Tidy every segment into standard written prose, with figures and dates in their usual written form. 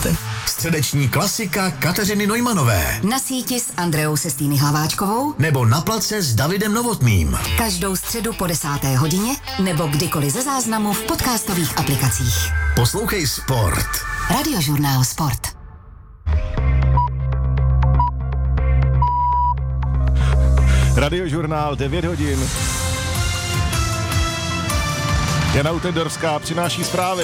Středeční klasika Kateřiny Neumanové. Na síti s Andreou Sestýny Hlaváčkovou Nebo na place s Davidem Novotným. každou středu po 10. hodině nebo kdykoliv ze záznamu v podcastových aplikacích. Poslouchej Sport. Radiožurnál Sport. Radiožurnál 9 hodin. Jana Utendorská přináší zprávy.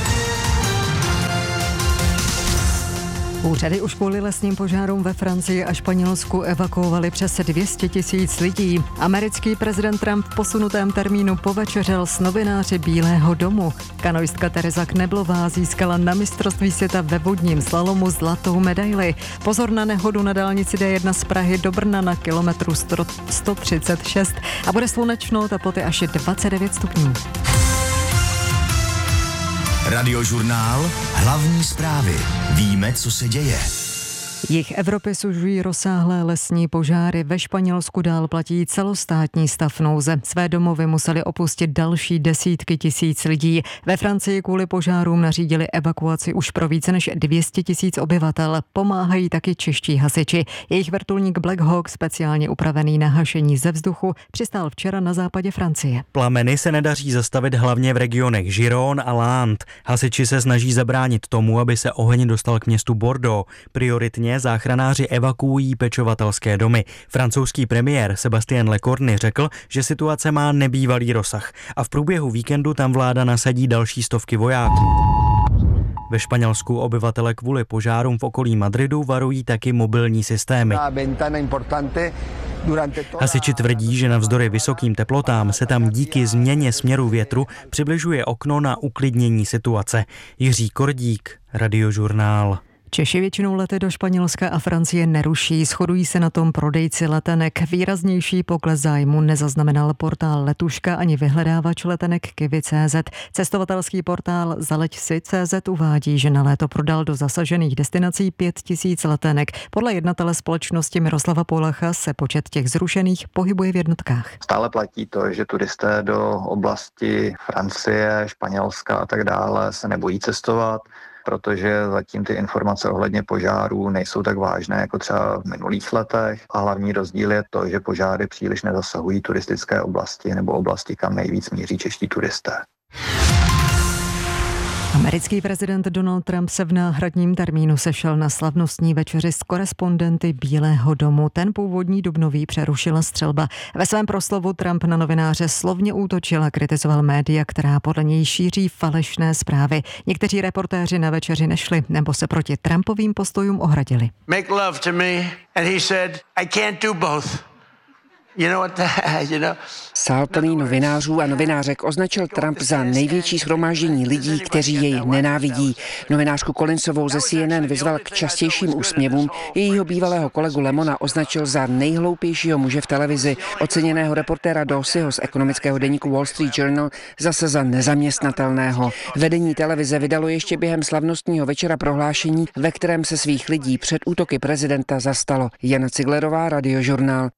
Úřady už kvůli lesním požárům ve Francii a Španělsku evakuovali přes 200 000 lidí. Americký prezident Trump v posunutém termínu povečeřel s novináři Bílého domu. Kanoistka Tereza Kneblová získala na mistrovství světa ve vodním slalomu zlatou medaili. Pozor na nehodu na dálnici D1 z Prahy do Brna na kilometru 136 a bude slunečno, teploty až 29 stupňů. Radiožurnál. Hlavní zprávy. Víme, co se děje. Jih Evropy sužují rozsáhlé lesní požáry. Ve Španělsku dál platí celostátní stav nouze. Své domovy museli opustit další desítky tisíc lidí. Ve Francii kvůli požárům nařídili evakuaci už pro více než 200 000 obyvatel. Pomáhají taky čeští hasiči. Jejich vrtulník Black Hawk, speciálně upravený na hašení ze vzduchu, přistál včera na západě Francie. Plameny se nedaří zastavit hlavně v regionech Gironde a Landes. Hasiči se snaží zabránit tomu, aby se oheň dostal k městu Bordeaux. Prioritně záchranáři evakuují pečovatelské domy. Francouzský premiér Sébastien Lecornu řekl, že situace má nebývalý rozsah a v průběhu víkendu tam vláda nasadí další stovky vojáků. Ve Španělsku obyvatele kvůli požárům v okolí Madridu varují taky mobilní systémy. Hasiči tvrdí, že navzdory vysokým teplotám se tam díky změně směru větru přibližuje okno na uklidnění situace. Jiří Kordík, Radiožurnál. Češi většinou lety do Španělska a Francie neruší, shodují se na tom prodejci letenek. Výraznější pokles zájmu nezaznamenal portál Letuška ani vyhledávač letenek Kiwi.cz. Cestovatelský portál Zaleťsi.cz uvádí, že na léto prodal do zasažených destinací 5 000 letenek. Podle jednatele společnosti Miroslava Polacha se počet těch zrušených pohybuje v jednotkách. Stále platí to, že turisté do oblasti Francie, Španělska a tak dále se nebojí cestovat, protože zatím ty informace ohledně požárů nejsou tak vážné jako třeba v minulých letech a hlavní rozdíl je to, že požáry příliš nezasahují turistické oblasti nebo oblasti, kam nejvíc míří čeští turisté. Americký prezident Donald Trump se v náhradním termínu sešel na slavnostní večeři s korespondenty Bílého domu. Ten původní dubnový přerušila střelba. Ve svém proslovu Trump na novináře slovně útočil a kritizoval média, která podle něj šíří falešné zprávy. Někteří reportéři na večeři nešli nebo se proti Trumpovým postojům ohradili. Make love to me and he said I can't do both. Sál plný novinářů a novinářek označil Trump za největší shromáždění lidí, kteří jej nenávidí. Novinářku Collinsovou ze CNN vyzval k častějším úsměvům, jejího bývalého kolegu Lemona označil za nejhloupějšího muže v televizi, oceněného reportéra Dorseyho z ekonomického deníku Wall Street Journal zase za nezaměstnatelného. Vedení televize vydalo ještě během slavnostního večera prohlášení, ve kterém se svých lidí před útoky prezidenta zastalo. Jana Ciglerová, Radiožurnál.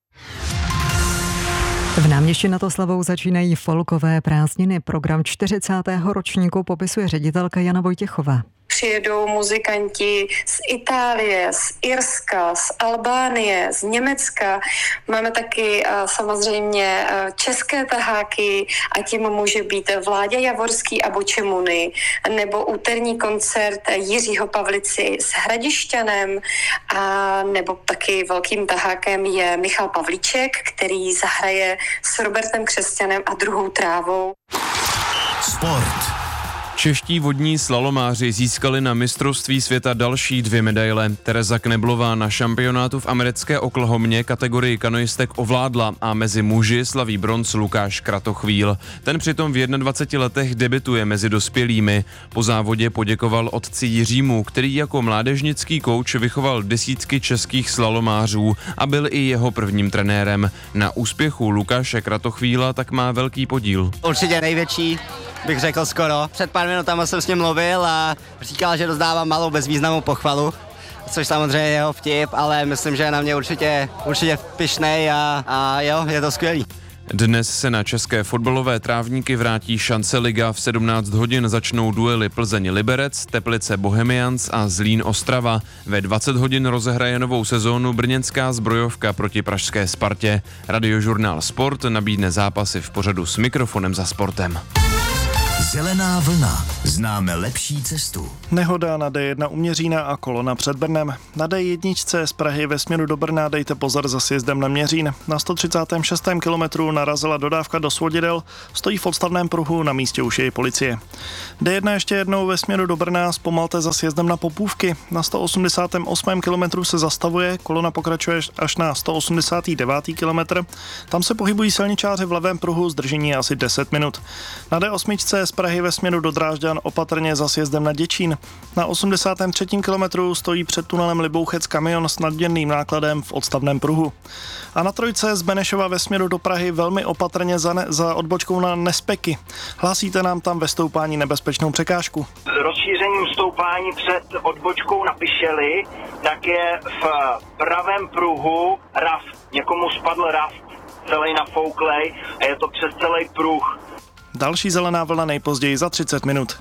V Náměšti nad Oslavou začínají folkové prázdniny. Program 40. ročníku popisuje ředitelka Jana Vojtěchová. Přijedou muzikanti z Itálie, z Irska, z Albánie, z Německa. Máme taky samozřejmě české taháky a tím může být Vláďa Javorský a Bočemuny, nebo úterní koncert Jiřího Pavlici s Hradišťanem, a nebo taky velkým tahákem je Michal Pavlíček, který zahraje s Robertem Křesťanem a Druhou trávou. Sport. Čeští vodní slalomáři získali na mistrovství světa další 2 medaile. Tereza Kneblová na šampionátu v americké Oklahomě kategorii kanoistek ovládla a mezi muži slaví bronz Lukáš Kratochvíl. Ten přitom v 21 letech debutuje mezi dospělými. Po závodě poděkoval otci Jiřímu, který jako mládežnický kouč vychoval desítky českých slalomářů a byl i jeho prvním trenérem. Na úspěchu Lukáše Kratochvíla tak má velký podíl. Určitě největší, bych řekl skoro. Před pár minutami jsem s ním mluvil a říkal, že rozdávám malou bezvýznamnou pochvalu, což samozřejmě je jeho vtip, ale myslím, že je na mě určitě pyšnej a jo, je to skvělý. Dnes se na české fotbalové trávníky vrátí šance liga. V 17 hodin začnou duely Plzeň-Liberec, Teplice-Bohemians a Zlín-Ostrava. Ve 20 hodin rozehraje novou sezónu brněnská Zbrojovka proti pražské Spartě. Radiožurnál Sport nabídne zápasy v pořadu S mikrofonem za sportem. Zelená vlna. Známe lepší cestu. Nehoda na D1 u Měřína a kolona před Brnem. Na D1 z Prahy ve směru do Brna dejte pozor za sjezdem na Měřín. Na 136. kilometru narazila dodávka do svodidel, stojí v odstavném pruhu, na místě už je policie. D1 ještě jednou ve směru do Brna, zpomalte za sjezdem na Popůvky. Na 188. kilometru se zastavuje, kolona pokračuje až na 189. kilometr. Tam se pohybují silničáři v levém pruhu, zdržení je asi 10 minut. Na D8 z Prahy ve směru do Drážďan opatrně za sjezdem na Děčín. Na 83. kilometru stojí před tunelem Libouchec kamion s nadměrným nákladem v odstavném pruhu. A na trojce z Benešova ve směru do Prahy velmi opatrně za odbočkou na Nespeky. Hlásíte nám tam ve stoupání nebezpečnou překážku. Rozšířením stoupání před odbočkou na Pišeli, tak je v pravém pruhu raft. Někomu spadl raft, celý nafouklej a je to přes celý pruh. Další zelená vlna nejpozději za 30 minut.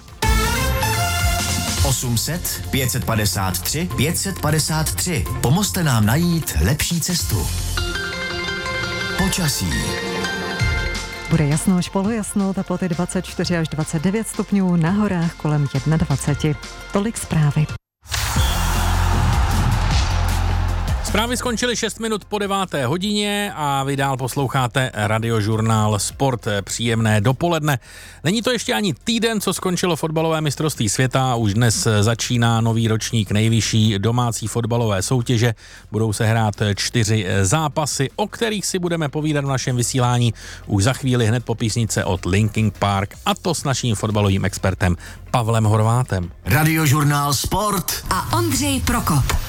800 553 553. Pomozte nám najít lepší cestu. Počasí. Bude jasno až polojasno, teploty 24 až 29 stupňů, na horách kolem 21. Tolik zprávy. Zprávy skončily 6 minut po 9. hodině a vy dál posloucháte Radiožurnál Sport. Příjemné dopoledne. Není to ještě ani týden, co skončilo fotbalové mistrovství světa. Už dnes začíná nový ročník nejvyšší domácí fotbalové soutěže. Budou se hrát 4 zápasy, o kterých si budeme povídat v našem vysílání už za chvíli hned po písnice od Linkin Park, a to s naším fotbalovým expertem Pavlem Horvátem. Radiožurnál Sport a Ondřej Prokop.